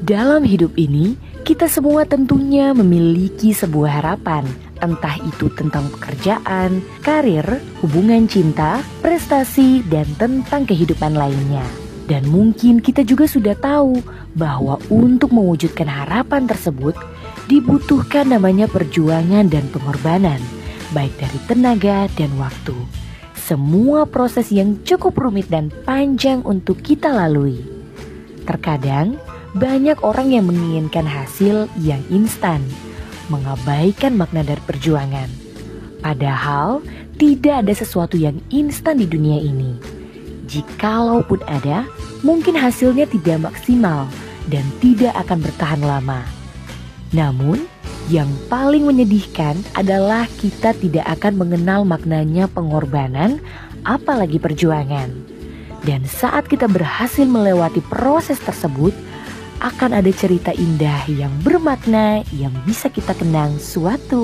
Dalam hidup ini, kita semua tentunya memiliki sebuah harapan, entah itu tentang pekerjaan, karir, hubungan cinta, prestasi, dan tentang kehidupan lainnya. Dan mungkin kita juga sudah tahu bahwa untuk mewujudkan harapan tersebut dibutuhkan namanya perjuangan dan pengorbanan, baik dari tenaga dan waktu. Semua proses yang cukup rumit dan panjang untuk kita lalui. Terkadang, banyak orang yang menginginkan hasil yang instan, mengabaikan makna dari perjuangan. Padahal, tidak ada sesuatu yang instan di dunia ini. Jikalaupun ada, mungkin hasilnya tidak maksimal dan tidak akan bertahan lama. Namun, yang paling menyedihkan adalah kita tidak akan mengenal maknanya pengorbanan, apalagi perjuangan. Dan saat kita berhasil melewati proses tersebut, akan ada cerita indah yang bermakna yang bisa kita kenang suatu